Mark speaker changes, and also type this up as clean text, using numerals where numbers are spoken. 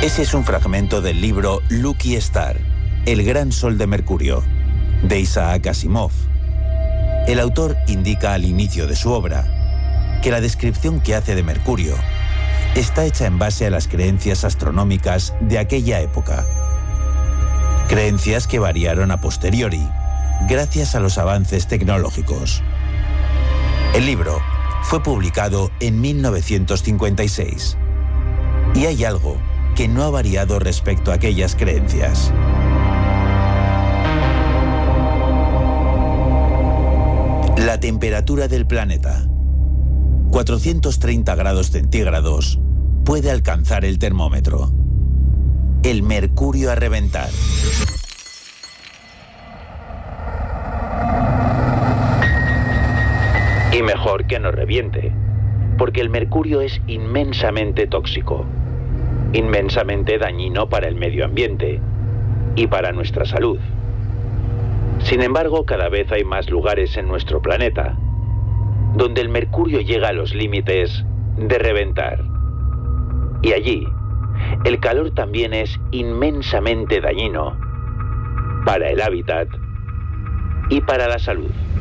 Speaker 1: Ese es un fragmento del libro Lucky Star, El gran sol de Mercurio, de Isaac Asimov. El autor indica al inicio de su obra que la descripción que hace de Mercurio está hecha en base a las creencias astronómicas de aquella época. Creencias que variaron a posteriori, gracias a los avances tecnológicos. El libro fue publicado en 1956 y hay algo que no ha variado respecto a aquellas creencias. La temperatura del planeta, 430 grados centígrados, puede alcanzar el termómetro. El mercurio a reventar. Y mejor que no reviente, porque el mercurio es inmensamente tóxico, inmensamente dañino para el medio ambiente y para nuestra salud. Sin embargo, cada vez hay más lugares en nuestro planeta donde el mercurio llega a los límites de reventar. Y allí, el calor también es inmensamente dañino para el hábitat y para la salud.